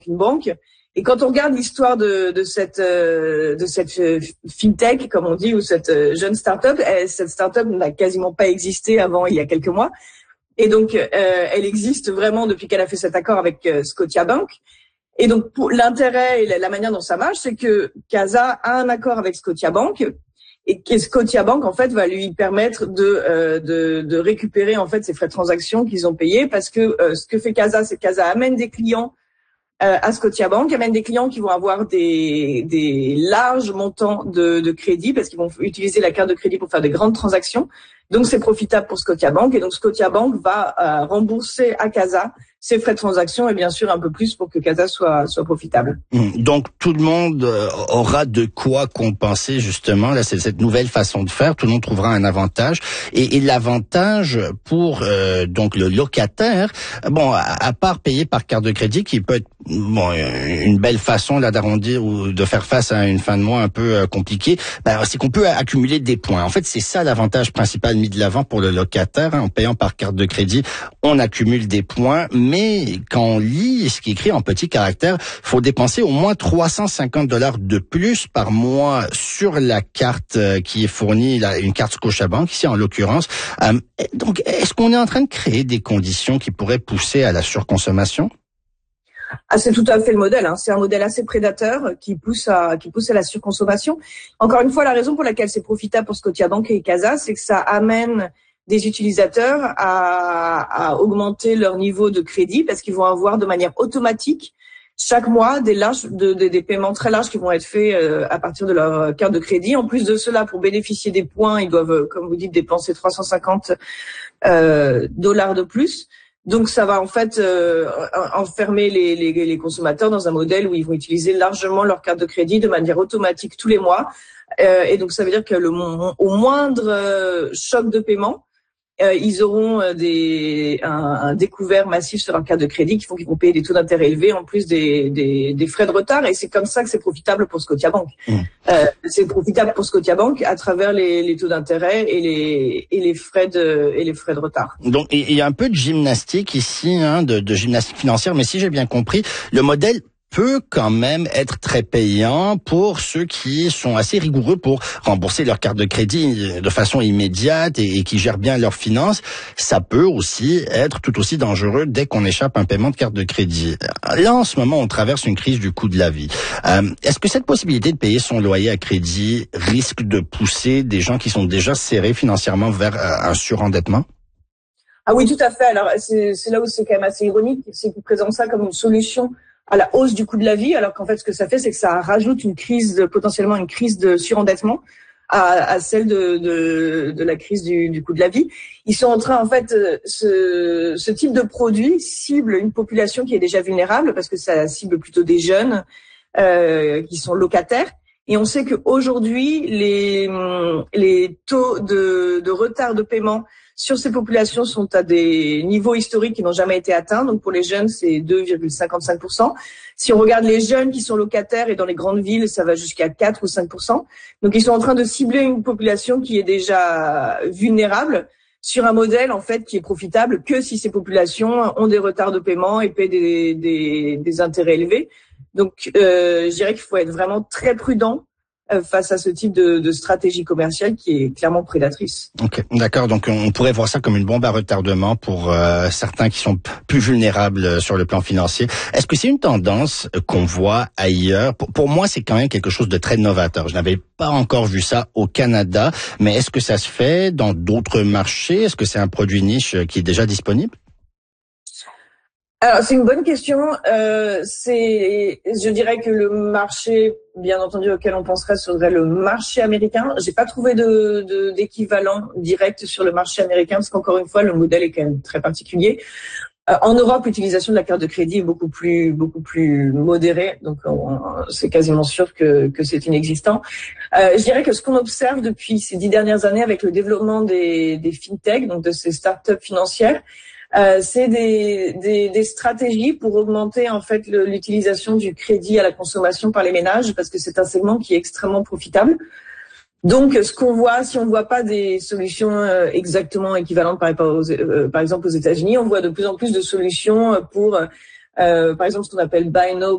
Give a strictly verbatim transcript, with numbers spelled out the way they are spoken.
une banque. Et quand on regarde l'histoire de, de cette euh, de cette fintech, comme on dit, ou cette euh, jeune start-up, elle, cette start-up n'a quasiment pas existé avant il y a quelques mois. Et donc, euh, elle existe vraiment depuis qu'elle a fait cet accord avec euh, Scotiabank. Et donc, pour l'intérêt et la, la manière dont ça marche, c'est que Casa a un accord avec Scotiabank et que Scotiabank, en fait, va lui permettre de euh, de, de récupérer en fait ses frais de transaction qu'ils ont payés, parce que euh, ce que fait Casa, c'est que Casa amène des clients Euh, à Scotiabank, amène des clients qui vont avoir des, des larges montants de, de crédit parce qu'ils vont utiliser la carte de crédit pour faire de grandes transactions. Donc, c'est profitable pour Scotiabank. Et donc, Scotiabank va euh, rembourser à Casa ses frais de transaction et bien sûr un peu plus pour que Casa soit, soit profitable. Donc, tout le monde aura de quoi compenser justement là, c'est cette nouvelle façon de faire. Tout le monde trouvera un avantage. Et, et l'avantage pour euh, donc le locataire, bon, à, à part payer par carte de crédit, qui peut être bon une belle façon là d'arrondir ou de faire face à une fin de mois un peu euh, compliquée, ben, c'est qu'on peut accumuler des points. En fait, c'est ça l'avantage principal mis de l'avant pour le locataire. Hein. En payant par carte de crédit, on accumule des points. Mais quand on lit ce qui est écrit en petits caractères, faut dépenser au moins trois cent cinquante dollars de plus par mois sur la carte qui est fournie, là, une carte Scotiabank ici en l'occurrence. Euh, donc, est-ce qu'on est en train de créer des conditions qui pourraient pousser à la surconsommation? Ah, c'est tout à fait le modèle. Hein. C'est un modèle assez prédateur qui pousse à qui pousse à la surconsommation. Encore une fois, la raison pour laquelle c'est profitable pour Scotiabank et Casa, c'est que ça amène des utilisateurs à, à augmenter leur niveau de crédit parce qu'ils vont avoir de manière automatique chaque mois des larges, de, de, des paiements très larges qui vont être faits euh, à partir de leur carte de crédit. En plus de cela, pour bénéficier des points, ils doivent, comme vous dites, dépenser trois cent cinquante euh, dollars de plus. Donc ça va en fait euh, enfermer les, les, les consommateurs dans un modèle où ils vont utiliser largement leur carte de crédit de manière automatique tous les mois. Euh, et donc ça veut dire que le, au moindre euh, choc de paiement, Euh, ils auront euh, des, un, un découvert massif sur leur carte de crédit qui font qu'ils vont payer des taux d'intérêt élevés en plus des, des, des frais de retard. Et c'est comme ça que c'est profitable pour Scotiabank. Mmh. Euh, c'est profitable pour Scotiabank à travers les, les taux d'intérêt et les, et les frais de, et les frais de retard. Donc il y a un peu de gymnastique ici, hein, de, de gymnastique financière. Mais si j'ai bien compris, le modèle peut quand même être très payant pour ceux qui sont assez rigoureux pour rembourser leur carte de crédit de façon immédiate et, et qui gèrent bien leurs finances. Ça peut aussi être tout aussi dangereux dès qu'on échappe à un paiement de carte de crédit. Là, en ce moment, on traverse une crise du coût de la vie. Euh, est-ce que cette possibilité de payer son loyer à crédit risque de pousser des gens qui sont déjà serrés financièrement vers un surendettement? Ah oui, tout à fait. Alors, c'est, c'est là où c'est quand même assez ironique, c'est qu'ils présentent ça comme une solution à la hausse du coût de la vie, alors qu'en fait, ce que ça fait, c'est que ça rajoute une crise, de, potentiellement une crise de surendettement à, à celle de, de, de la crise du, du coût de la vie. Ils sont en train, en fait, ce, ce type de produit cible une population qui est déjà vulnérable parce que ça cible plutôt des jeunes euh, qui sont locataires. Et on sait qu'aujourd'hui, les, les taux de, de retard de paiement sur ces populations sont à des niveaux historiques qui n'ont jamais été atteints. Donc pour les jeunes, c'est deux virgule cinquante-cinq pour cent. Si on regarde les jeunes qui sont locataires et dans les grandes villes, ça va jusqu'à quatre ou cinq pour cent. Donc ils sont en train de cibler une population qui est déjà vulnérable sur un modèle en fait qui est profitable que si ces populations ont des retards de paiement et paient des, des, des intérêts élevés. Donc euh, je dirais qu'il faut être vraiment très prudent face à ce type de, de stratégie commerciale qui est clairement prédatrice. Ok, d'accord. Donc on pourrait voir ça comme une bombe à retardement pour euh, certains qui sont plus vulnérables sur le plan financier. Est-ce que c'est une tendance qu'on voit ailleurs? Pour, pour moi, c'est quand même quelque chose de très novateur. Je n'avais pas encore vu ça au Canada, mais est-ce que ça se fait dans d'autres marchés? Est-ce que c'est un produit niche qui est déjà disponible? Alors c'est une bonne question. Euh, c'est, je dirais que le marché, bien entendu, auquel on penserait serait le marché américain. J'ai pas trouvé de, de d'équivalent direct sur le marché américain parce qu'encore une fois, le modèle est quand même très particulier. Euh, en Europe, l'utilisation de la carte de crédit est beaucoup plus beaucoup plus modérée, donc on, c'est quasiment sûr que que c'est inexistant. Euh, je dirais que ce qu'on observe depuis ces dix dernières années avec le développement des des fintech, donc de ces startups financières. Euh, c'est des, des, des stratégies pour augmenter en fait le, l'utilisation du crédit à la consommation par les ménages parce que c'est un segment qui est extrêmement profitable. Donc, ce qu'on voit, si on ne voit pas des solutions euh, exactement équivalentes par, aux, euh, par exemple aux États-Unis, on voit de plus en plus de solutions pour, euh, par exemple, ce qu'on appelle buy now,